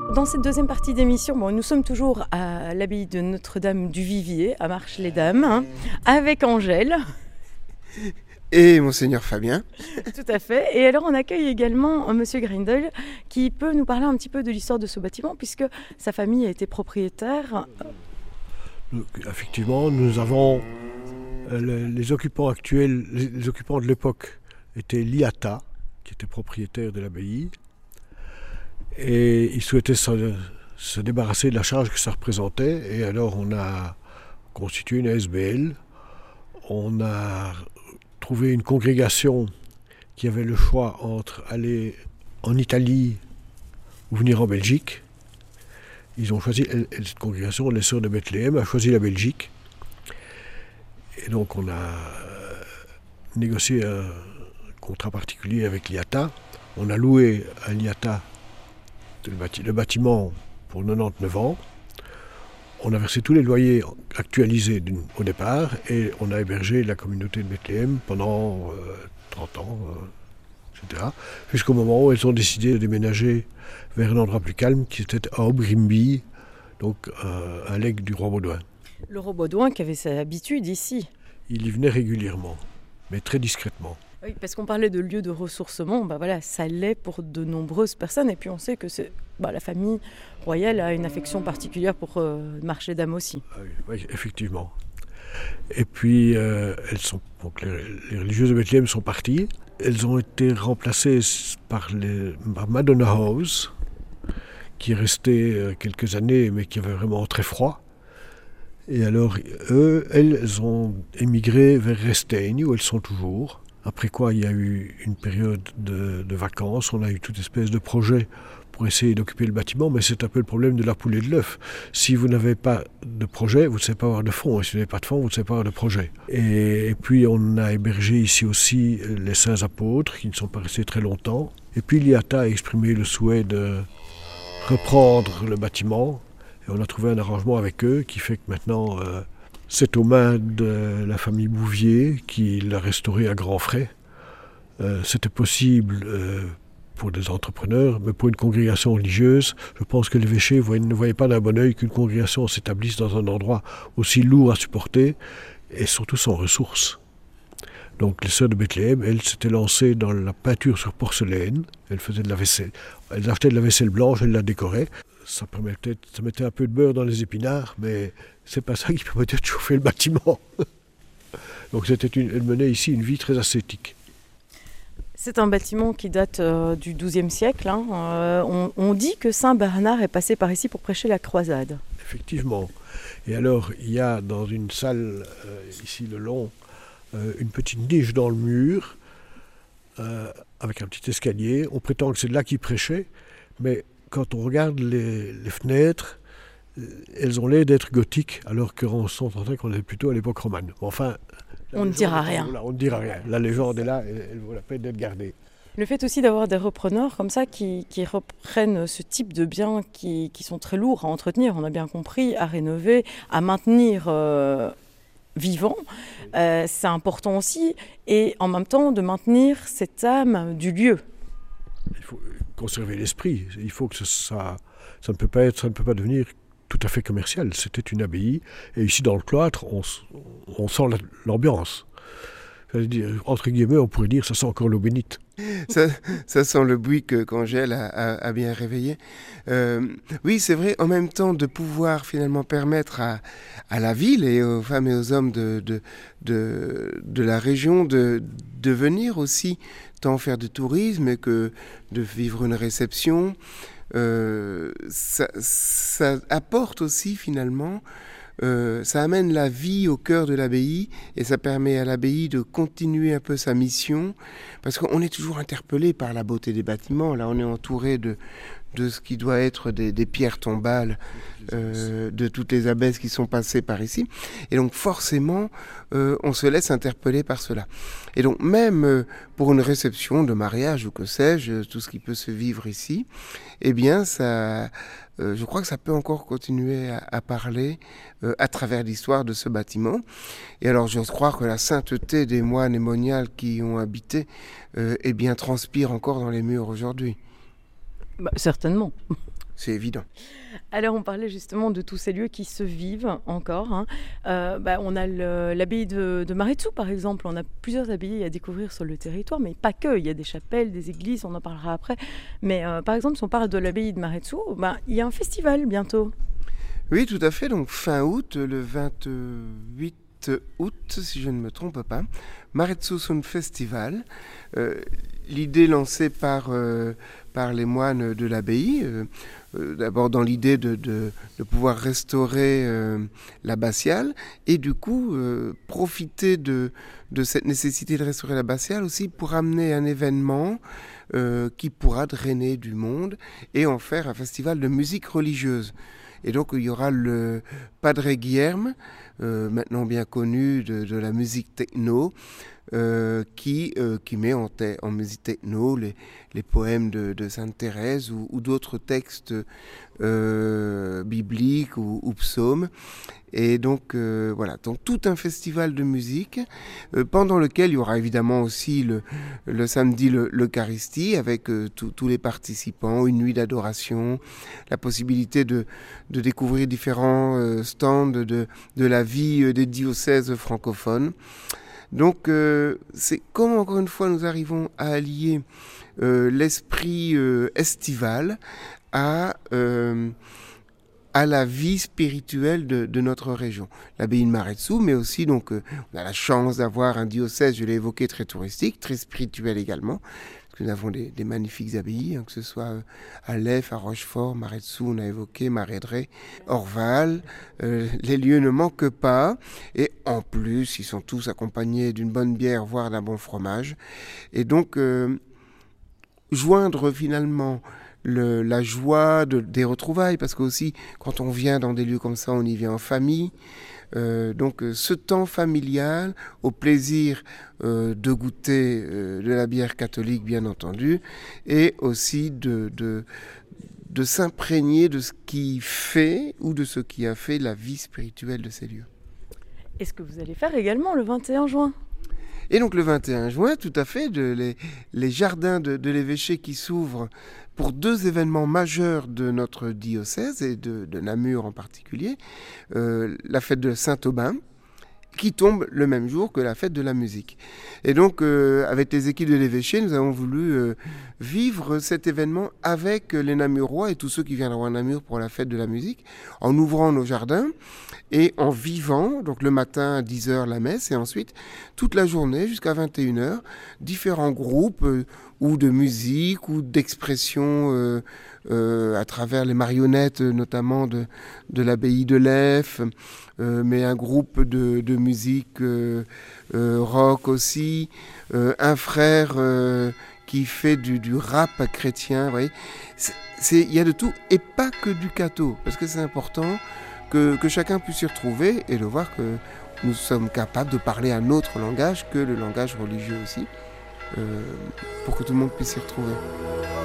Dans cette deuxième partie d'émission, nous sommes toujours à l'abbaye de Notre-Dame du Vivier, à Marche-les-Dames, avec Angèle. Et Monseigneur Fabien. Tout à fait. Et alors on accueille également Monsieur Grindel qui peut nous parler un petit peu de l'histoire de ce bâtiment puisque sa famille a été propriétaire. Effectivement, nous avons les occupants actuels, les occupants de l'époque étaient l'IATA, qui était propriétaire de l'abbaye, et ils souhaitaient se débarrasser de la charge que ça représentait, et alors on a constitué une ASBL, on a trouvé une congrégation qui avait le choix entre aller en Italie ou venir en Belgique. Ils ont choisi, cette congrégation, les Sœurs de Bethléem, a choisi la Belgique. Et donc on a négocié un contrat particulier avec l'IATA. On a loué à l'IATA le bâtiment pour 99 ans. On a versé tous les loyers actualisés au départ et on a hébergé la communauté de Bethléem pendant 30 ans, etc. Jusqu'au moment où elles ont décidé de déménager vers un endroit plus calme qui était à Aubrimby, donc un legs du roi Baudouin. Le roi Baudouin qui avait sa habitude ici. Il y venait régulièrement, mais très discrètement. Oui, parce qu'on parlait de lieu de ressourcement, voilà, ça l'est pour de nombreuses personnes. Et puis on sait que la famille royale a une affection particulière pour Marche-les-Dames aussi. Oui, effectivement. Et puis les religieuses de Bethléem sont parties. Elles ont été remplacées par Madonna House, qui est resté quelques années, mais qui avait vraiment très froid. Et alors, elles ont émigré vers Resteigne, où elles sont toujours. Après quoi, il y a eu une période de vacances, on a eu toute espèce de projet pour essayer d'occuper le bâtiment, mais c'est un peu le problème de la poule et de l'œuf. Si vous n'avez pas de projet, vous ne savez pas avoir de fonds, et si vous n'avez pas de fonds, vous ne savez pas avoir de projet. Et puis on a hébergé ici aussi les saints apôtres, qui ne sont pas restés très longtemps. Et puis l'IATA a exprimé le souhait de reprendre le bâtiment, et on a trouvé un arrangement avec eux qui fait que maintenant c'est aux mains de la famille Bouvier qui l'a restauré à grands frais. C'était possible pour des entrepreneurs, mais pour une congrégation religieuse, je pense que l'évêché ne voyait pas d'un bon œil qu'une congrégation s'établisse dans un endroit aussi lourd à supporter et surtout sans ressources. Donc les sœurs de Bethléem, elles s'étaient lancées dans la peinture sur porcelaine, elles faisaient de la vaisselle, elles achetaient de la vaisselle blanche, elles la décoraient. Ça mettait un peu de beurre dans les épinards, mais c'est pas ça qui permettait de chauffer le bâtiment. Donc elle menait ici une vie très ascétique. C'est un bâtiment qui date du XIIe siècle. On dit que Saint Bernard est passé par ici pour prêcher la croisade. Effectivement. Et alors, il y a dans une salle, ici le long, une petite niche dans le mur, avec un petit escalier. On prétend que c'est de là qu'il prêchait, mais quand on regarde les fenêtres, elles ont l'air d'être gothiques, alors qu'on s'entendait qu'on est plutôt à l'époque romane. Enfin, on ne dira rien. On ne dira rien. La légende est là, elle vaut la peine d'être gardée. Le fait aussi d'avoir des repreneurs comme ça qui reprennent ce type de biens qui sont très lourds à entretenir, on a bien compris, à rénover, à maintenir vivant, c'est important aussi, et en même temps de maintenir cette âme du lieu. Il faut conserver l'esprit. Il faut que ça ne peut pas devenir tout à fait commercial. C'était une abbaye, et ici dans le cloître, on sent l'ambiance. C'est-à-dire, entre guillemets, on pourrait dire ça sent encore l'eau bénite. Ça sent le bruit qu'Angèle a bien réveillé. Oui, c'est vrai, en même temps de pouvoir finalement permettre à la ville et aux femmes et aux hommes de la région de venir aussi tant faire du tourisme que de vivre une réception. Ça apporte aussi finalement, ça amène la vie au cœur de l'abbaye et ça permet à l'abbaye de continuer un peu sa mission parce qu'on est toujours interpellé par la beauté des bâtiments. Là, on est entouré de ce qui doit être des pierres tombales, de toutes les abbesses qui sont passées par ici. Et donc forcément, on se laisse interpeller par cela. Et donc même pour une réception de mariage ou que sais-je, tout ce qui peut se vivre ici, eh bien ça... je crois que ça peut encore continuer à parler à travers l'histoire de ce bâtiment. Et alors, j'ose croire que la sainteté des moines et moniales qui y ont habité eh bien, transpire encore dans les murs aujourd'hui. Certainement. c'est évident. Alors on parlait justement de tous ces lieux qui se vivent encore. On a l'abbaye de Maretsu par exemple, on a plusieurs abbayes à découvrir sur le territoire, mais pas que, il y a des chapelles, des églises, on en parlera après. Mais par exemple si on parle de l'abbaye de Maretsu, il y a un festival bientôt. Oui, tout à fait, donc fin août, le 28 août, si je ne me trompe pas, Maretsu Sound Festival. L'idée lancée par les moines de l'abbaye, d'abord dans l'idée de pouvoir restaurer l'abbatiale et du coup profiter de cette nécessité de restaurer l'abbatiale aussi pour amener un événement qui pourra drainer du monde et en faire un festival de musique religieuse. Et donc il y aura le Padre Guilherme, maintenant bien connu de la musique techno, qui met en musique techno les poèmes de Sainte Thérèse ou d'autres textes bibliques ou psaumes. Et donc voilà, donc tout un festival de musique pendant lequel il y aura évidemment aussi le samedi l'Eucharistie avec tous les participants, une nuit d'adoration, la possibilité de découvrir différents stands de la vie des diocèses francophones. Donc c'est comme encore une fois nous arrivons à allier l'esprit estival à la vie spirituelle de notre région. L'abbaye de Maretsu, mais aussi donc on a la chance d'avoir un diocèse, je l'ai évoqué, très touristique, très spirituel également. Parce que nous avons des magnifiques abbayes, que ce soit à Leffe, à Rochefort, Maretsu, on a évoqué, Marédré, Orval. Les lieux ne manquent pas. Et en plus, ils sont tous accompagnés d'une bonne bière, voire d'un bon fromage. Et donc, joindre finalement la joie des retrouvailles, parce que aussi quand on vient dans des lieux comme ça, on y vient en famille. Donc ce temps familial, au plaisir de goûter de la bière catholique bien entendu, et aussi de s'imprégner de ce qui fait ou de ce qui a fait la vie spirituelle de ces lieux. Et ce que vous allez faire également le 21 juin. Et donc le 21 juin, tout à fait, les jardins de l'évêché qui s'ouvrent pour deux événements majeurs de notre diocèse et de Namur en particulier. La fête de Saint-Aubin, qui tombe le même jour que la fête de la musique. Et donc, avec les équipes de l'évêché, nous avons voulu vivre cet événement avec les Namurois et tous ceux qui viendront à Namur pour la fête de la musique, en ouvrant nos jardins et en vivant, donc le matin à 10h la messe, et ensuite toute la journée jusqu'à 21h, différents groupes ou de musique ou d'expression à travers les marionnettes, notamment de l'abbaye de Leffe, mais un groupe de musique rock aussi, un frère qui fait du rap chrétien, vous voyez. Il y a de tout, et pas que du catho, parce que c'est important que chacun puisse s'y retrouver et de voir que nous sommes capables de parler un autre langage que le langage religieux aussi, pour que tout le monde puisse s'y retrouver.